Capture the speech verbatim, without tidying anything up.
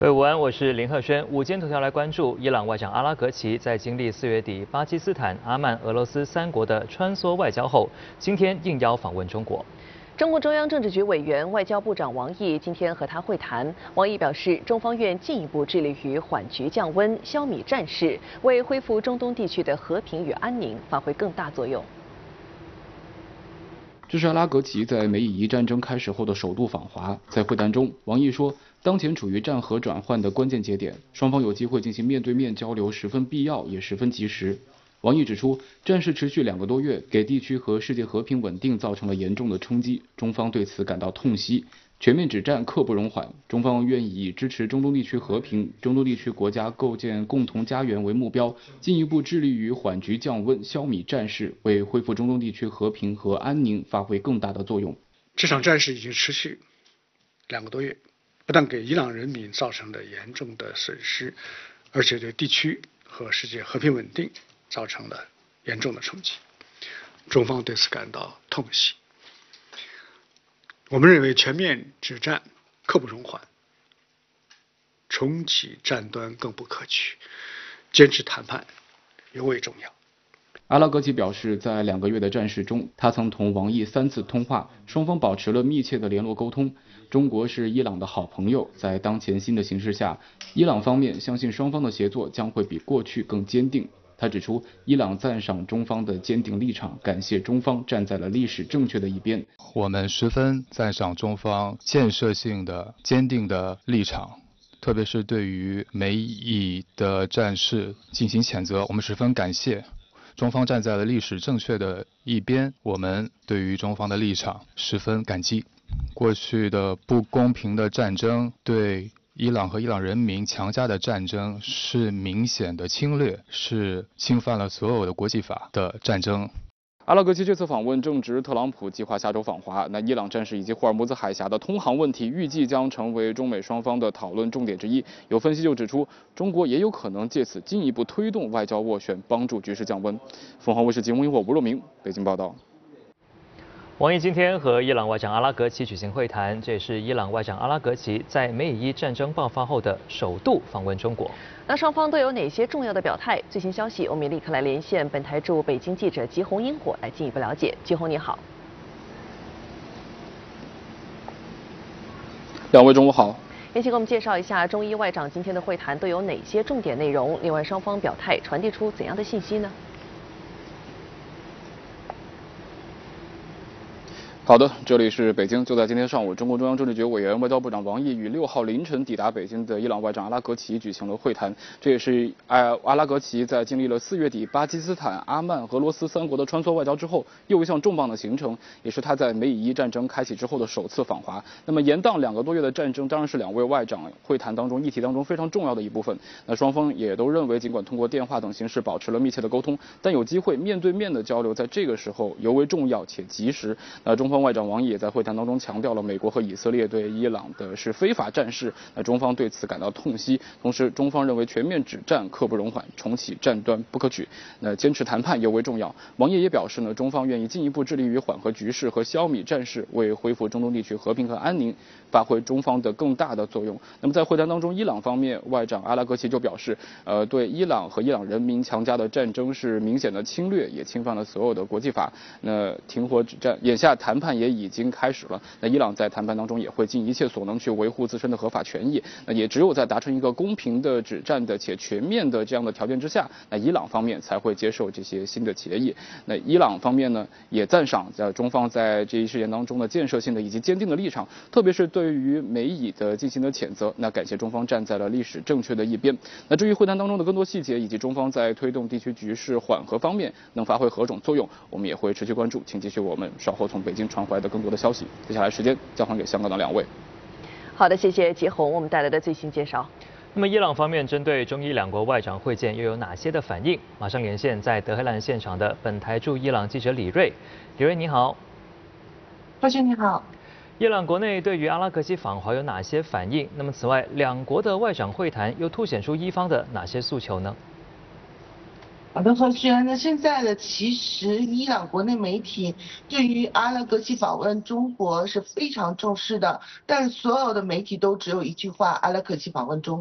各位午安，我是林鹤轩。午间头条来关注，伊朗外长阿拉格齐在经历四月底巴基斯坦、阿曼、俄罗斯三国的穿梭外交后，今天应邀访问中国。 中共中央政治局委员、外交部长王毅今天和他会谈。王毅表示，中方愿进一步致力于缓局降温、消弭战事，为恢复中东地区的和平与安宁发挥更大作用。 这是阿拉格齐在美以伊战争开始后的首度访华。在会谈中，王毅说，当前处于战和转换的关键节点，双方有机会进行面对面交流十分必要，也十分及时。王毅指出，战事持续两个多月，给地区和世界和平稳定造成了严重的冲击，中方对此感到痛惜。全面止战刻不容缓，中方愿以支持中东地区和平、中东地区国家构建共同家园为目标，进一步致力于缓局降温、消弭战事，为恢复中东地区和平和安宁发挥更大的作用。 这场战事已经持续两个多月，不但给伊朗人民造成了严重的损失，而且对地区和世界和平稳定造成了严重的冲击。中方对此感到痛惜。我们认为全面止战刻不容缓，重启战端更不可取，坚持谈判尤为重要。 阿拉格齐表示，在两个月的战事中，他曾同王毅三次通话，双方保持了密切的联络沟通。中国是伊朗的好朋友，在当前新的形势下，伊朗方面相信双方的协作将会比过去更坚定。他指出，伊朗赞赏中方的坚定立场，感谢中方站在了历史正确的一边。 我们十分赞赏中方建设性的、坚定的立场，特别是对于美以的战事进行谴责，我们十分感谢。中方站在了历史正确的一边，我们对于中方的立场十分感激。过去的不公平的战争，对伊朗和伊朗人民强加的战争是明显的侵略，是侵犯了所有的国际法的战争。 阿拉格齐这次访问正值特朗普计划下周访华，那伊朗战事以及霍尔木兹海峡的通航问题，预计将成为中美双方的讨论重点之一。有分析就指出，中国也有可能借此进一步推动外交斡旋，帮助局势降温。凤凰卫视节目因我吴若明北京报道。 王毅今天和伊朗外长阿拉格齐举行会谈，这也是伊朗外长阿拉格齐在美以伊战争爆发后的首度访问中国。 那双方都有哪些重要的表态？最新消息，我们也立刻来连线本台驻北京记者吉红萤火来进一步了解。吉红你好。 两位中午好。 也请给我们介绍一下中伊外长今天的会谈都有哪些重点内容？另外，双方表态传递出怎样的信息呢？ 好的，这里是北京。就在今天上午，中共中央政治局委员、外交部长王毅与六号凌晨抵达北京的伊朗外长阿拉格齐举行了会谈。这也是阿阿拉格齐在经历了四月底巴基斯坦、阿曼、俄罗斯三国的穿梭外交之后，又一项重磅的行程，也是他在美以伊战争开启之后的首次访华。那么延宕两个多月的战争，当然是两位外长会谈当中议题当中非常重要的一部分。那双方也都认为，尽管通过电话等形式保持了密切的沟通，但有机会面对面的交流，在这个时候尤为重要且及时。那中方外长王毅也在会谈当中强调了美国和以色列对伊朗的是非法战事，那中方对此感到痛惜。同时，中方认为全面止战刻不容缓，重启战端不可取，那坚持谈判尤为重要。王毅也表示呢，中方愿意进一步致力于缓和局势和消弭战事，为恢复中东地区和平和安宁发挥中方的更大的作用。那么在会谈当中，伊朗方面外长阿拉格齐就表示，呃，对伊朗和伊朗人民强加的战争是明显的侵略，也侵犯了所有的国际法。那停火止战，眼下谈判也已经开始了。那伊朗在谈判当中也会尽一切所能去维护自身的合法权益。那也只有在达成一个公平的止战的且全面的这样的条件之下，那伊朗方面才会接受这些新的协议。那伊朗方面呢，也赞赏在中方在这一事件当中的建设性的以及坚定的立场，特别是对于美以的进行的谴责。那感谢中方站在了历史正确的一边。那至于会谈当中的更多细节以及中方在推动地区局势缓和方面能发挥何种作用，我们也会持续关注，请继续我们稍后从北京传回来的更多的消息。接下来时间交还给香港的两位。 好的，谢谢杰宏，我们带来的最新介绍。 那么伊朗方面针对中伊两国外长会见又有哪些的反应？马上连线在德黑兰现场的本台驻伊朗记者李锐。李锐你好。 何军你好。 伊朗国内对于阿拉格齐访华有哪些反应？那么此外，两国的外长会谈又凸显出伊方的哪些诉求呢？ 好的，何轩，那现在的其实伊朗国内媒体对于阿拉格齐访问中国是非常重视的，但是所有的媒体都只有一句话：阿拉格齐访问中。